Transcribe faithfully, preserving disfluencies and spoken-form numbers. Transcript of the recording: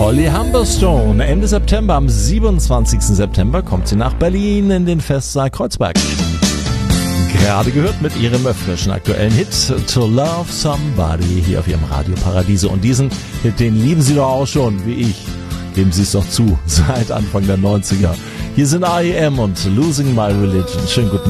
Holly Humberstone. Ende September, am siebenundzwanzigsten September, kommt sie nach Berlin in den Festsaal Kreuzberg. Gerade gehört mit ihrem frischen aktuellen Hit To Love Somebody hier auf ihrem Radio Paradiso. Und diesen Hit, den lieben Sie doch auch schon, wie ich. Geben Sie es doch zu, seit Anfang der neunziger. Hier sind R E M und Losing My Religion. Schönen guten